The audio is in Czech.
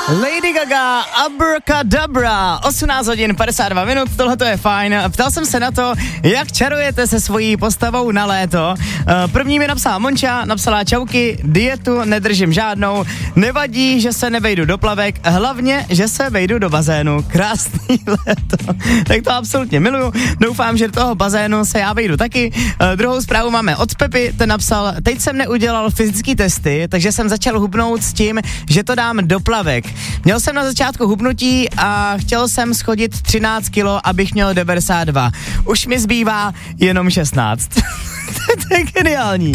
Lady Gaga, Abracadabra, 18 hodin 52 minut, tohle to je fajn. Ptal jsem se na to, jak čarujete se svojí postavou na léto. První mi napsala Monča, napsala čauky, dietu nedržím žádnou, nevadí, že se nevejdu do plavek, hlavně, že se vejdu do bazénu. Krásný léto. Tak to absolutně miluju, doufám, že do toho bazénu se já vejdu taky. Druhou zprávu máme od Pepy, ten napsal, teď jsem neudělal fyzické testy, takže jsem začal hubnout s tím, že to dám do plavek. Měl jsem na začátku hubnutí a chtěl jsem schodit 13 kilo, abych měl 92. Už mi zbývá jenom 16. To je geniální.